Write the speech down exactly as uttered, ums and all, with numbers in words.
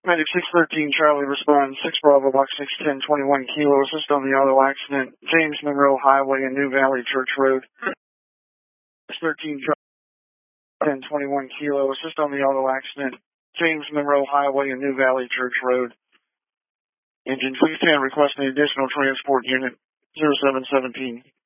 Medic six thirteen Charlie responds, six Bravo Box six ten twenty-one Kilo, assist on the auto accident, James Monroe Highway and New Valley Church Road. six thirteen Charlie ten twenty-one Kilo, assist on the auto accident, James Monroe Highway and New Valley Church Road. Engine three ten requesting additional transport unit zero seven seventeen.